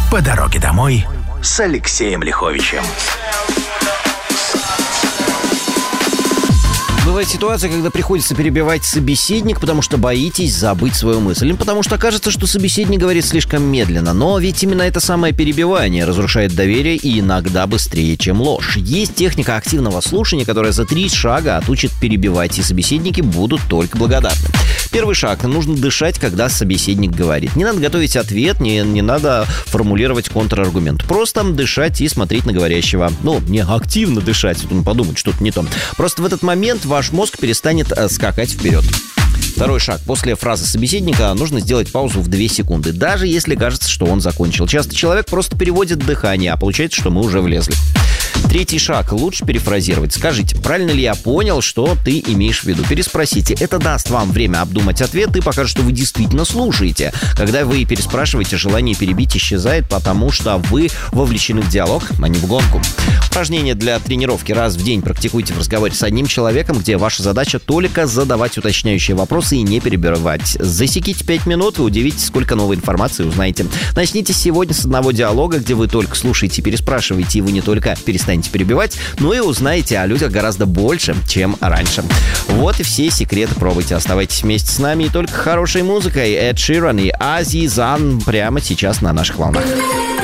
По дороге домой с Алексеем Лиховичем. Бывает ситуация, когда приходится перебивать собеседник, потому что боитесь забыть свою мысль. Или потому что кажется, что собеседник говорит слишком медленно. Но ведь именно это самое перебивание разрушает доверие и иногда быстрее, чем ложь. Есть техника активного слушания, которая за 3 шага отучит перебивать, и собеседники будут только благодарны. Первый шаг. Нужно дышать, когда собеседник говорит. Не надо готовить ответ, не надо формулировать контраргумент. Просто дышать и смотреть на говорящего. Не активно дышать, подумать, что-то не то. Просто в этот момент ваш мозг перестанет скакать вперед. Второй шаг. После фразы собеседника нужно сделать паузу в 2 секунды, даже если кажется, что он закончил. Часто человек просто переводит дыхание, а получается, что мы уже влезли. Третий шаг. Лучше перефразировать. Скажите, правильно ли я понял, что ты имеешь в виду? Переспросите. Это даст вам время обдумать ответ и покажет, что вы действительно слушаете. Когда вы переспрашиваете, желание перебить исчезает, потому что вы вовлечены в диалог, а не в гонку. Упражнение для тренировки. Раз в день практикуйте в разговоре с одним человеком, где ваша задача только задавать уточняющие вопросы и не перебивать. Засеките 5 минут, вы удивитесь, сколько новой информации узнаете. Начните сегодня с одного диалога, где вы только слушаете и переспрашиваете, и вы не только перестанете перебивать, но и узнаете о людях гораздо больше, чем раньше. Вот и все секреты. Пробуйте. Оставайтесь вместе с нами и только хорошей музыкой. Эд Ширан и Азизан прямо сейчас на наших волнах.